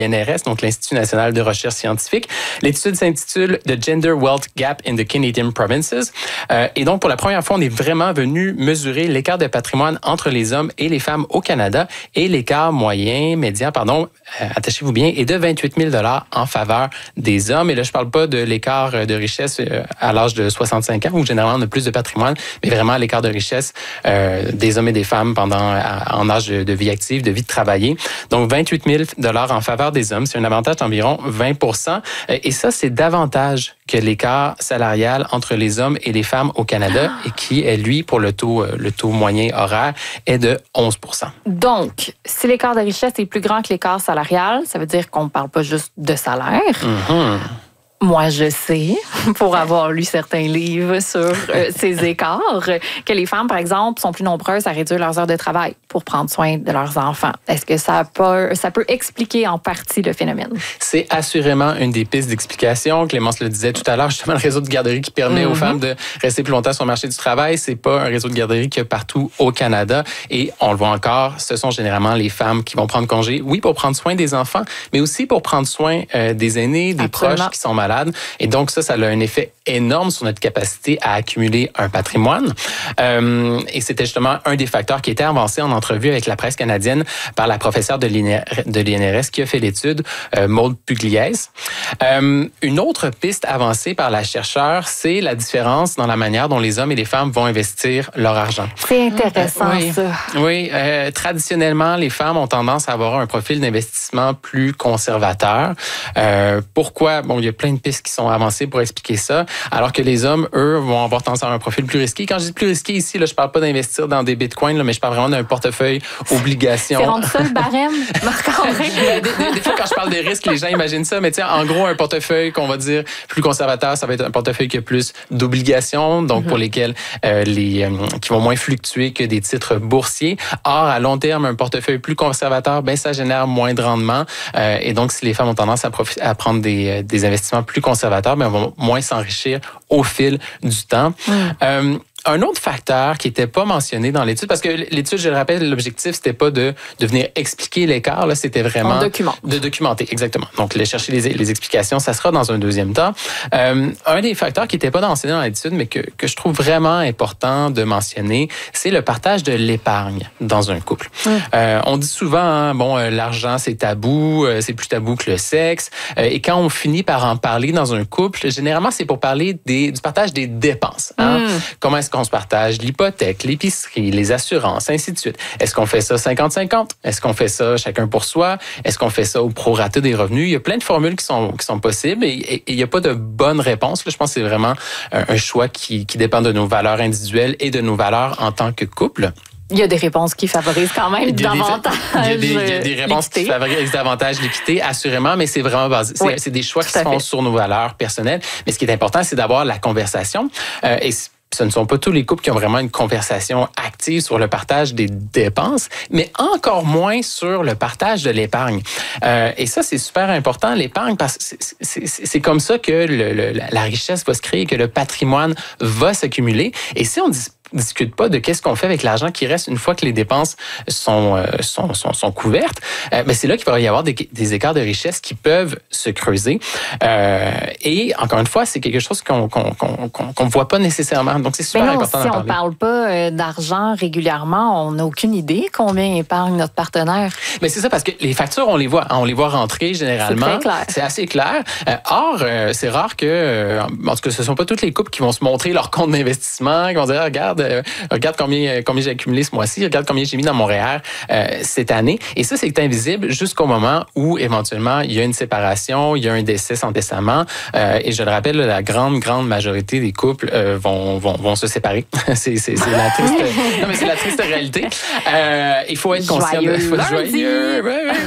l'INRS, donc l'Institut national de recherche scientifique. L'étude s'intitule The Gender Wealth Gap in the Canadian Provinces. Et donc, pour la première fois, on est vraiment venu mesurer l'écart de patrimoine entre les hommes et les femmes au Canada. Et l'écart médian, attachez-vous bien, est de 28 000 $ en faveur des hommes. Et là, je parle pas de l'écart de richesse à l'âge de 65 ans, où généralement on a plus de patrimoine, mais vraiment l'écart de richesse des hommes et des femmes en âge de vie active, de vie de travailler. Donc, 28 000 $ en faveur des hommes. C'est un avantage d'environ 20 %. Et ça, c'est davantage que l'écart salarial entre les hommes et les femmes au Canada et qui est, lui, pour le taux moyen horaire, est de 11 %. Donc, si l'écart de richesse est plus grand que l'écart salarial, ça veut dire qu'on ne parle pas juste de salaire. Mm-hmm. Moi, je sais, pour avoir lu certains livres sur ces écarts, que les femmes, par exemple, sont plus nombreuses à réduire leurs heures de travail pour prendre soin de leurs enfants. Est-ce que ça peut expliquer en partie le phénomène? C'est assurément une des pistes d'explication. Clémence le disait tout à l'heure, justement, le réseau de garderie qui permet aux femmes de rester plus longtemps sur le marché du travail, c'est pas un réseau de garderie qu'il y a partout au Canada. Et on le voit encore, ce sont généralement les femmes qui vont prendre congé, oui, pour prendre soin des enfants, mais aussi pour prendre soin des aînés, des proches qui sont malades. Et donc, ça a un effet énorme sur notre capacité à accumuler un patrimoine. Et c'était justement un des facteurs qui était avancé en entrevue avec la presse canadienne par la professeure de l'INRS qui a fait l'étude, Maude Pugliese. Une autre piste avancée par la chercheure, c'est la différence dans la manière dont les hommes et les femmes vont investir leur argent. C'est intéressant, ça. Oui, traditionnellement, les femmes ont tendance à avoir un profil d'investissement plus conservateur. Pourquoi? Bon, il y a plein de pistes qui sont avancées pour expliquer ça, alors que les hommes, eux, vont avoir tendance à avoir un profil plus risqué. Quand je dis plus risqué ici, là, je parle pas d'investir dans des bitcoins, là, mais je parle vraiment d'un portefeuille obligations. C'est rendu ça le barème, Marc-André? Des fois, quand je parle des risques, les gens imaginent ça, mais en gros, un portefeuille qu'on va dire plus conservateur, ça va être un portefeuille qui a plus d'obligations, donc pour lesquels qui vont moins fluctuer que des titres boursiers. Or, à long terme, un portefeuille plus conservateur, ça génère moins de rendement. Et donc, si les femmes ont tendance à prendre des investissements plus conservateurs, elles vont moins s'enrichir au fil du temps. Un autre facteur qui n'était pas mentionné dans l'étude, parce que l'étude, je le rappelle, l'objectif, c'était pas de venir expliquer l'écart, là, c'était vraiment de documenter. Exactement. Donc, chercher les explications, ça sera dans un deuxième temps. Un des facteurs qui n'était pas mentionné dans l'étude, mais que je trouve vraiment important de mentionner, c'est le partage de l'épargne dans un couple. On dit souvent, l'argent, c'est tabou, c'est plus tabou que le sexe. Et quand on finit par en parler dans un couple, généralement, c'est pour parler du partage des dépenses. Comment est-ce qu'on se partage l'hypothèque, l'épicerie, les assurances, ainsi de suite? Est-ce qu'on fait ça 50-50? Est-ce qu'on fait ça chacun pour soi? Est-ce qu'on fait ça au prorata des revenus? Il y a plein de formules qui sont possibles et il n'y a pas de bonne réponse. Là, je pense que c'est vraiment un choix qui dépend de nos valeurs individuelles et de nos valeurs en tant que couple. Il y a des réponses qui favorisent quand même davantage. Il y a des réponses qui favorisent davantage l'équité, assurément, mais c'est vraiment basé. C'est des choix qui se font sur nos valeurs personnelles. Mais ce qui est important, c'est d'avoir la conversation. Et ce ne sont pas tous les couples qui ont vraiment une conversation active sur le partage des dépenses, mais encore moins sur le partage de l'épargne. Et ça, c'est super important, l'épargne, parce que c'est comme ça que la richesse va se créer, que le patrimoine va s'accumuler. Et si on discute pas de qu'est-ce qu'on fait avec l'argent qui reste une fois que les dépenses sont couvertes, mais c'est là qu'il va y avoir des écarts de richesse qui peuvent se creuser. Et encore une fois, c'est quelque chose qu'on voit pas nécessairement. Donc, c'est super important d'en parler. Si on parle pas d'argent régulièrement, on n'a aucune idée combien épargne notre partenaire. Mais c'est ça, parce que les factures, on les voit rentrer généralement. C'est très clair. C'est assez clair. Or, c'est rare que, en tout cas, ce sont pas tous les couples qui vont se montrer leur compte d'investissement, qui vont dire, regarde combien j'ai accumulé ce mois-ci, regarde combien j'ai mis dans mon REER cette année. Et ça, c'est invisible jusqu'au moment où, éventuellement, il y a une séparation, il y a un décès sans testament. Et je le rappelle, la grande majorité des couples vont se séparer. c'est la triste, non, mais c'est la triste réalité. Il faut être conscient de joyeux.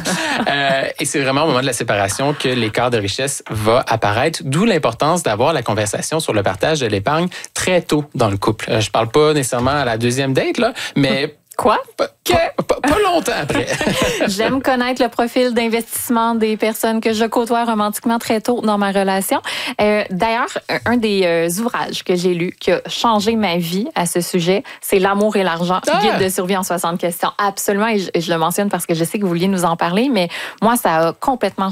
Et c'est vraiment au moment de la séparation que l'écart de richesse va apparaître, d'où l'importance d'avoir la conversation sur le partage de l'épargne très tôt dans le couple. Je parle pas nécessairement à la deuxième date, là, mais... Quoi? Pas longtemps après. J'aime connaître le profil d'investissement des personnes que je côtoie romantiquement très tôt dans ma relation. D'ailleurs, un des ouvrages que j'ai lu qui a changé ma vie à ce sujet, c'est L'amour et l'argent, guide de survie en 60 questions. Absolument, et je le mentionne parce que je sais que vous vouliez nous en parler, mais moi, ça a complètement